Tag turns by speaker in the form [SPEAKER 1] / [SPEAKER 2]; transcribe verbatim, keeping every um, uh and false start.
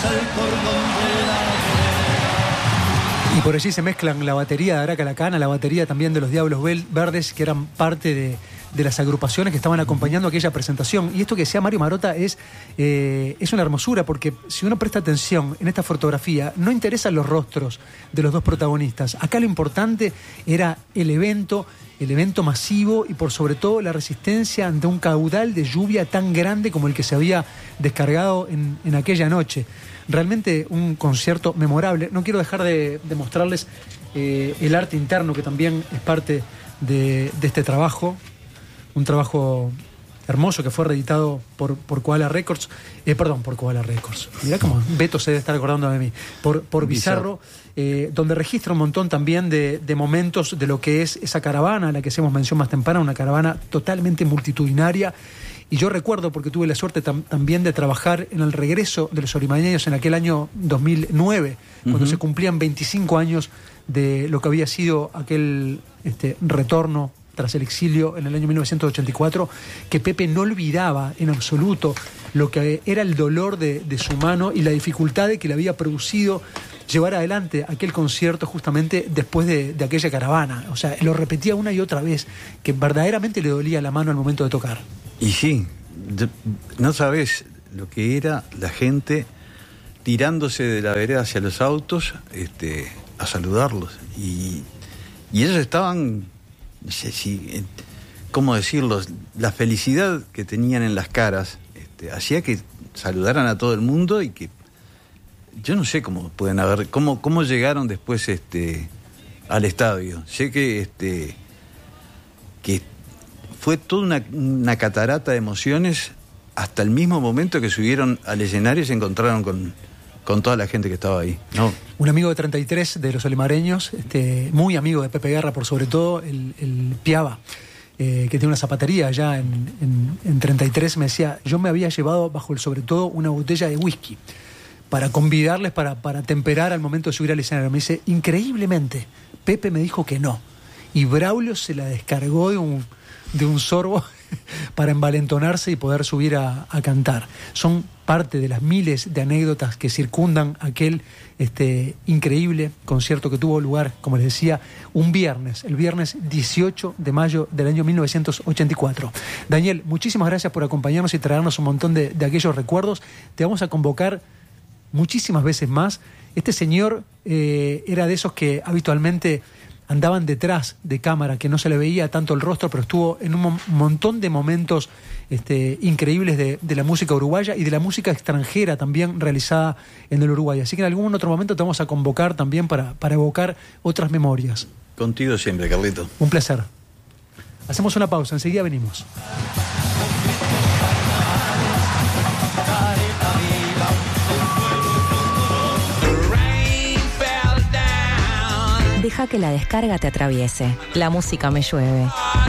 [SPEAKER 1] Y por allí se mezclan la batería de Araca Lacana, la batería también de los Diablos Verdes, que eran parte de, de las agrupaciones que estaban acompañando aquella presentación. Y esto que decía Mario Marota es, eh, es una hermosura, porque si uno presta atención en esta fotografía, no interesan los rostros de los dos protagonistas. Acá lo importante era el evento, el evento masivo y por sobre todo la resistencia ante un caudal de lluvia tan grande como el que se había descargado en, en aquella noche. Realmente un concierto memorable. No quiero dejar de, de mostrarles eh, el arte interno que también es parte de, de este trabajo. Un trabajo hermoso que fue reeditado por, por Koala Records. Eh, perdón, por Koala Records. Mirá cómo Beto se debe estar acordando de mí. Por, por Bizarro, eh, donde registra un montón también de, de momentos de lo que es esa caravana a la que hacemos mención más temprana, una caravana totalmente multitudinaria. Y yo recuerdo, porque tuve la suerte tam- también de trabajar en el regreso de los olimareños en aquel año dos mil nueve, uh-huh. cuando se cumplían veinticinco años de lo que había sido aquel este, retorno tras el exilio en el año mil novecientos ochenta y cuatro, que Pepe no olvidaba en absoluto lo que era el dolor de, de su mano y la dificultad de que le había producido llevar adelante aquel concierto justamente después de, de aquella caravana. O sea, lo repetía una y otra vez, que verdaderamente le dolía la mano al momento de tocar.
[SPEAKER 2] Y sí, no sabes lo que era la gente tirándose de la vereda hacia los autos este, a saludarlos. Y, y ellos estaban, no sé si, ¿cómo decirlo? La felicidad que tenían en las caras este, hacía que saludaran a todo el mundo y que yo no sé cómo pueden haber, cómo, cómo llegaron después este, al estadio. Sé que este que fue toda una, una catarata de emociones hasta el mismo momento que subieron al escenario y se encontraron con, con toda la gente que estaba ahí, ¿no?
[SPEAKER 1] Un amigo de treinta y tres de los olimareños, este, muy amigo de Pepe Guerra por sobre todo, el, el Piaba, eh, que tiene una zapatería allá en, en, en treinta y tres, me decía, yo me había llevado bajo el sobre todo una botella de whisky para convidarles, para, para temperar al momento de subir al escenario. Me dice, increíblemente, Pepe me dijo que no. Y Braulio se la descargó de un... de un sorbo para envalentonarse y poder subir a, a cantar. Son parte de las miles de anécdotas que circundan aquel este, increíble concierto que tuvo lugar, como les decía, un viernes, el viernes dieciocho de mayo del año mil novecientos ochenta y cuatro. Daniel, muchísimas gracias por acompañarnos y traernos un montón de, de aquellos recuerdos. Te vamos a convocar muchísimas veces más. Este señor eh, era de esos que habitualmente andaban detrás de cámara, que no se le veía tanto el rostro, pero estuvo en un mo- montón de momentos este, increíbles de, de la música uruguaya y de la música extranjera también realizada en el Uruguay. Así que en algún otro momento te vamos a convocar también para, para evocar otras memorias.
[SPEAKER 2] Contigo siempre, Carlito.
[SPEAKER 1] Un placer. Hacemos una pausa, enseguida venimos.
[SPEAKER 3] Deja que la descarga te atraviese. La música me llueve.